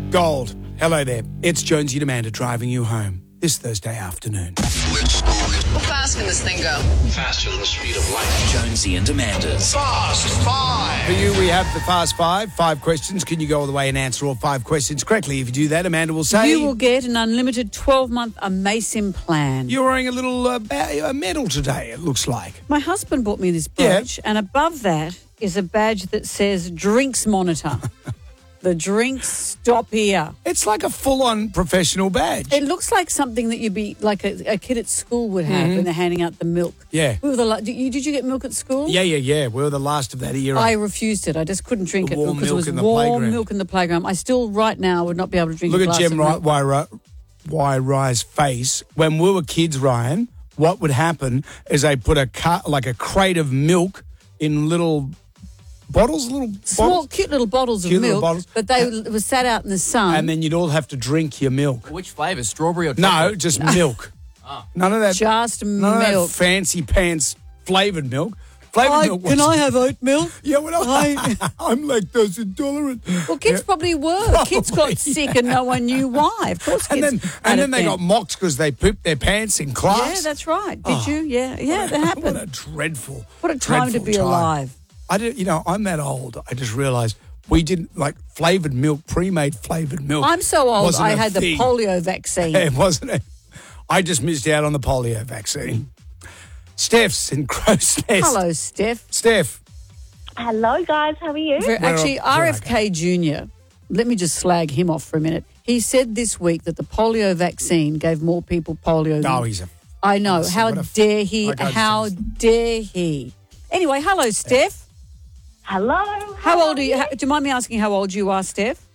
Gold. Hello there. It's Jonesy and Amanda driving you home this Thursday afternoon. How fast can this thing go? Faster than the speed of light. Jonesy and Amanda's Fast Five. For you, we have the Fast Five. 5 questions. Can you go all the way and answer all 5 questions correctly? If you do that, Amanda will say... You will get an unlimited 12-month Amasim plan. You're wearing a little a medal today, it looks like. My husband bought me this badge, and above that is a badge that says Drinks Monitor. The drinks stop here. It's like a full-on professional badge. It looks like something that you'd be like a kid at school would have when they're handing out the milk. Yeah. We were did you get milk at school? Yeah. We were the last of that era. I refused it. I just couldn't drink it warm because it was milk in the warm playground. milk in the playground. I still, right now, would not be able to drink Look a glass at Jem of milk. Rye's face. When we were kids, Ryan, what would happen is they put a crate of milk in little... bottles, Small, cute little bottles of milk, but they were sat out in the sun. And then you'd all have to drink your milk. Which flavour? Strawberry or No, chocolate? just milk. None of that. Just none of that milk. fancy pants flavoured milk. Flavoured milk. Can I have oat milk? Yeah, well, I'm lactose intolerant. Well, kids probably were. Kids got sick and no one knew why. Of course, And kids then they got mocked because they pooped their pants in class. Yeah, that's right. Did you? Yeah, that happened. What a dreadful. What a time to dreadful be time. alive. I'm that old. I just realised we didn't like flavoured milk, pre-made flavoured milk. I'm so old. wasn't I a had the thing. polio vaccine. It wasn't it? I just missed out on the polio vaccine. Steph's in Crow's Nest. Hello, Steph. Steph. Hello, guys. How are you? Actually, We're RFK Jr., let me just slag him off for a minute. He said this week that the polio vaccine gave more people polio No, than... he's a... I know. Listen, How what a- dare he? I can't How dare he? Anyway, hello, Steph. Hello. How old are you? Do you mind me asking how old you are, Steph?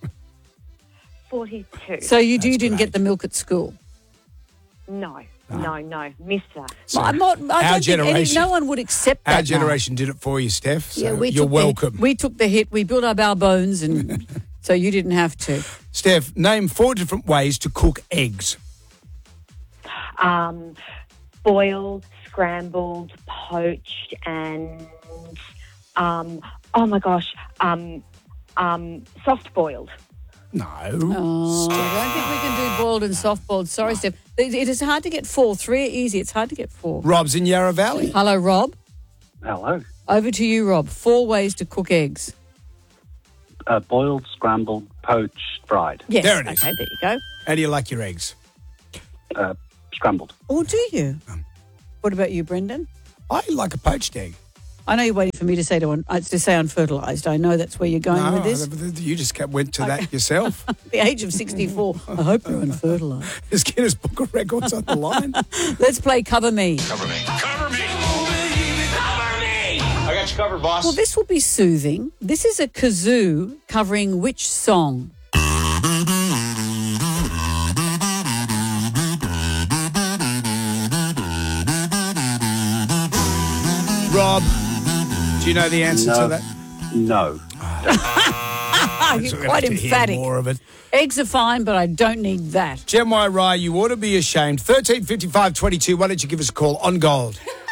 42. So you That's didn't great. get the milk at school? No. Missed that. So I don't think generation- no one would accept that. Our now. generation did it for you, Steph. So we you're took welcome. We took the hit. We built up our bones, and so you didn't have to. Steph, name 4 different ways to cook eggs. Boiled, scrambled, poached, and oh my gosh, soft boiled. No. Oh, I don't think we can do boiled and soft boiled. Sorry, Steph. It is hard to get 4. 3 are easy. It's hard to get 4. Rob's in Yarra Valley. Hello, Rob. Hello. Over to you, Rob. 4 ways to cook eggs. Boiled, scrambled, poached, fried. Yes. There it is. Okay, there you go. How do you like your eggs? Scrambled. Oh, do you? What about you, Brendan? I like a poached egg. I know you're waiting for me to say unfertilised. I know that's where you're going with this. You just went to that yourself. At the age of 64, I hope you're unfertilised. Is Guinness Book of Records on the line? Let's play Cover Me. Cover me. Cover me. Cover me. I got you covered, boss. Well, this will be soothing. This is a kazoo covering which song? Rob, do you know the answer to that? No. You're So we're quite gonna have to hear emphatic. more of it. Eggs are fine, but I don't need that. Jem Rye, you ought to be ashamed. 135522, why don't you give us a call on Gold?